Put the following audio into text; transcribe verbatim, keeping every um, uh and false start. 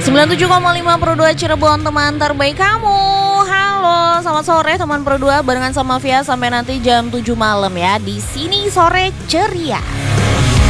sembilan puluh tujuh koma lima Pro dua Cirebon, teman terbaik kamu. Halo, selamat sore teman Pro dua, barengan sama Via sampai nanti jam tujuh malam ya. Di sini sore ceria.